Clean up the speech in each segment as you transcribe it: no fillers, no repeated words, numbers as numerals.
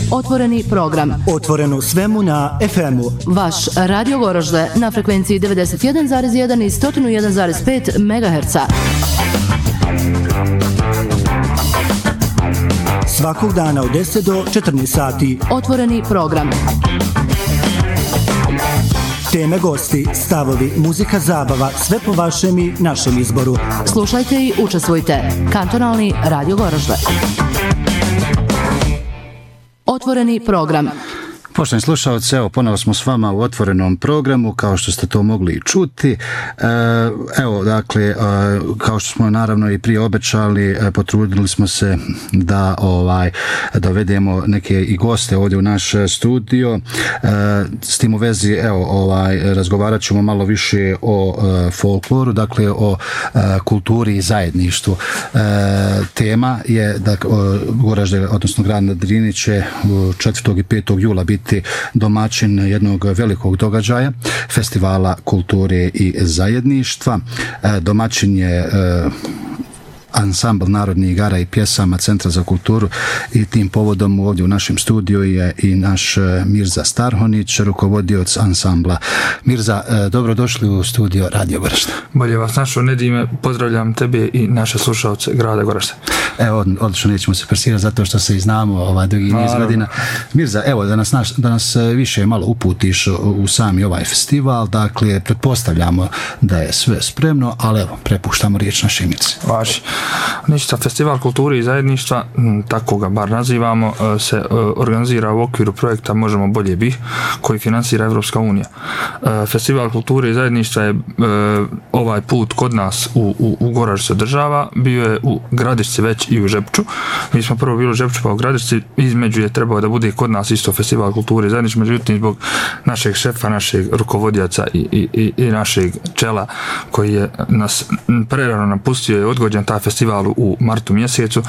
Otvoreni program. Otvoreno svemu na FM-u. Vaš Radio Goražde na frekvenciji 91,1 i 101,5 MHz. Svakog dana od 10 do 14 sati. Otvoreni program. Teme, gosti, stavovi, muzika, zabava, sve po vašem i našem izboru. Slušajte i učestvujte. Kantonalni Radio Goražde. Otvoreni program. Poštovani slušalci, evo ponovo smo s vama u otvorenom programu, kao što ste to mogli i čuti. Evo, dakle, kao što smo naravno i prije obećali, potrudili smo se da dovedemo neke i goste ovdje u naš studio. S tim u vezi, evo, razgovarat ćemo malo više o folkloru, dakle o kulturi i zajedništvu. Tema je da Goražde, odnosno grad na Drini će 4. i 5. jula biti domaćin jednog velikog događaja, festivala kulture i zajedništva. Domaćin je ansambl narodnih igara i pjesama Centra za kulturu i tim povodom ovdje u našem studiju je i naš Mirza Starhonić, rukovodioc ansambla. Mirza, dobrodošli u studio Radio Goražde. Bolje vas našao, Nedime, pozdravljam tebe i naše slušalce grada Goražde. Evo, odlično, nećemo se persirati zato što se i znamo dugi niz godina. Mirza, evo, da nas više malo uputiš u sami ovaj festival, dakle, pretpostavljamo da je sve spremno, ali evo, prepuštamo riječ našoj Mirzi. Važi. Ništa, festival kulture i zajedništva, tako ga bar nazivamo, se organizira u okviru projekta Možemo bolje bi, koji finansira Evropska unija. Festival kulture i zajedništva je ovaj put kod nas u Goraždu se održava, bio je u Gradišci već i u Žepču. Mi smo prvo bili u Žepču pa u Gradišci, između je trebao da bude kod nas isto festival kulture i zajedništva, međutim zbog našeg šefa, našeg rukovodjaca i našeg čela koji je nas prerano napustio i odgođen taj festival u martu mjesecu,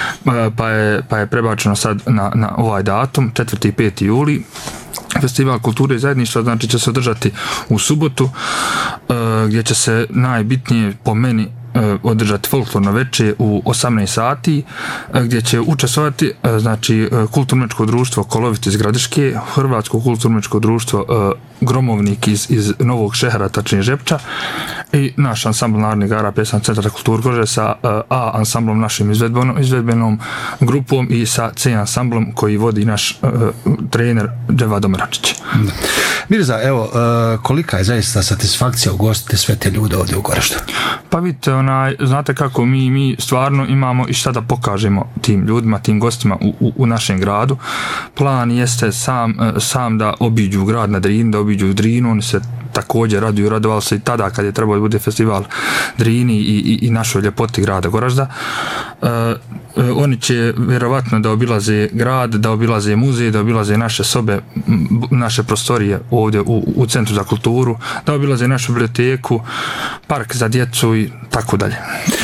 pa je prebačeno sad na ovaj datum, 4. i 5. juli. Festival kulture i zajedništva znači će se održati u subotu, gdje će se najbitnije po meni održati folklorno večer u 18 sati, gdje će učestvovati znači kulturno-umjetničko društvo Kolovit iz Gradiške, Hrvatsko kulturno-umjetničko društvo Gromovnik iz Novog Šehra, tačnije Žepča, i naš ansambl narodnih igara pjesama Centra za kulturu Goražde sa A ansamblom, našim izvedbenom grupom, i sa C ansamblom koji vodi naš trener Dževa Domeračić. Mirza, evo, kolika je zaista satisfakcija ugostiti sve te ljude ovdje u Goraždu? Pa vidite, znate kako mi stvarno imamo i šta da pokažemo tim ljudima, tim gostima u našem gradu. Plan jeste sam da obiđu grad na Drini, da obiđu Drinu, oni se također radovali se i tada kad je trebao da bude festival Drini i našoj ljepoti grada Goražda. Oni će vjerovatno da obilaze grad, da obilaze muzej, da obilaze naše sobe, naše prostorije ovdje u Centru za kulturu, da obilaze našu biblioteku, park za djecu i tako dalje.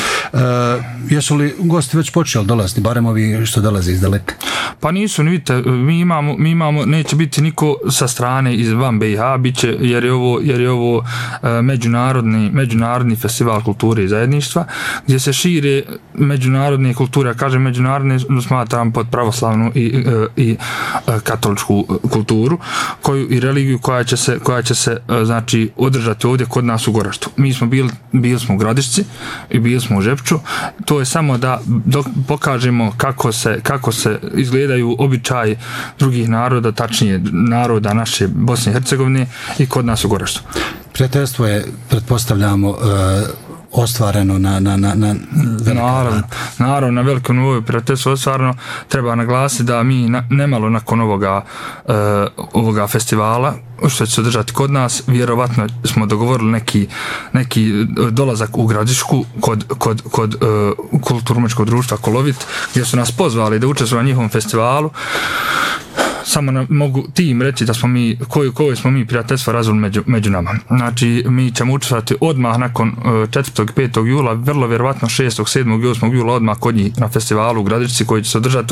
Jesu li gosti već počeli dolaziti, barem ovi što dolaze iz daleka? Pa nisu, vidite, mi imamo, neće biti niko sa strane iz van BiH, biće, jer je ovo međunarodni festival kulture i zajedništva, gdje se šire međunarodne kulture, a kažem međunarodne, smatram pod pravoslavnu i katoličku kulturu, koju i religiju koja će se znači održati ovdje kod nas u Goraždu. Mi smo bili smo u Gradišci i bili smo u Žepču. To je samo da pokažemo kako se izgledaju običaji drugih naroda, tačnije naroda naše Bosne i Hercegovine i kod nas u Goraždu. Prijateljstvo je, pretpostavljamo, ostvareno na naravno, na velikom nivou prijateljstvo ostvareno. Treba naglasiti da mi nemalo nakon ovoga festivala što će se održati kod nas, vjerovatno smo dogovorili neki dolazak u Gradišku kod kulturno-umjetničkog društva Kolovit, gdje su nas pozvali da učestvujemo na njihovom festivalu. Samo mogu tim reći da smo mi, koje smo mi prijateljstva razvili među nama. Znači, mi ćemo učestvovati odmah nakon 4. i 5. jula, vrlo vjerovatno 6. 7. i 8. jula odmah kod njih na festivalu u Gradišci koji će se održati